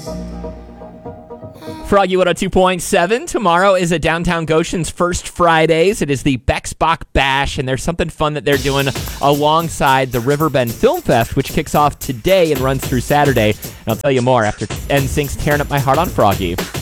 Froggy 102.7. Tomorrow is a Downtown Goshen's first Fridays. It is the Bexbach Bash, and there's something fun that they're doing alongside the Riverbend Film Fest, which kicks off today and runs through Saturday. And I'll tell you more after NSYNC's Tearing Up My Heart on Froggy.